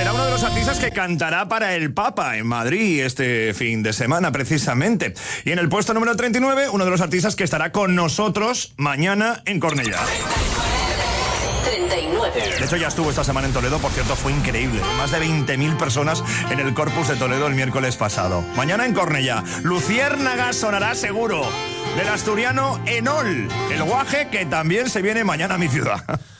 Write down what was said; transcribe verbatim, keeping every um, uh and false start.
será uno de los artistas que cantará para el Papa en Madrid este fin de semana, precisamente. Y en el puesto número treinta y nueve, uno de los artistas que estará con nosotros mañana en Cornellá. treinta y nueve. De hecho, ya estuvo esta semana en Toledo, por cierto, fue increíble. Más de veinte mil personas en el Corpus de Toledo el miércoles pasado. Mañana en Cornellá, Luciérnaga sonará seguro. Del asturiano Enol, el guaje que también se viene mañana a mi ciudad.